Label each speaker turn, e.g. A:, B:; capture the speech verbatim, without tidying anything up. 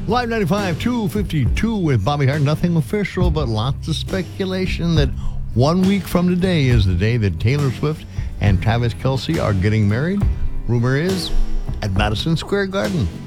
A: Live ninety-five, two fifty-two with Bobby Hart. Nothing official, but lots of speculation that one week from today is the day that Taylor Swift and Travis Kelce are getting married. Rumor is at Madison Square Garden.